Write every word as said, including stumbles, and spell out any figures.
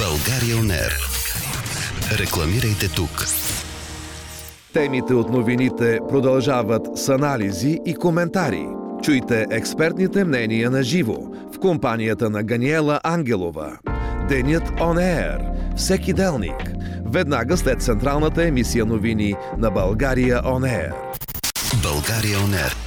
България он ер. Рекламирайте тук. Темите от новините продължават с анализи и коментари. Чуйте експертните мнения на живо в компанията на Ганиела Ангелова. Денят он ер. Всеки делник. Веднага след централната емисия новини на България он ер. България он ер.